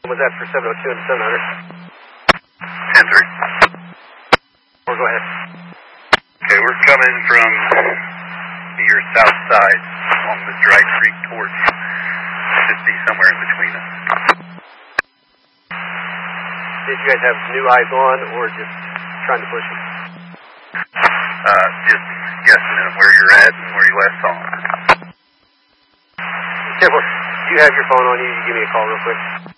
Was that for 702 and 700? 10-3. Or go ahead. Okay, we're coming from your south side along the dry creek towards you. Should be somewhere in between us. Did you guys have new eyes on or just trying to push them? Just guessing at where you're at and where you last saw him. Okay, well, do you have your phone on you? You give me a call real quick.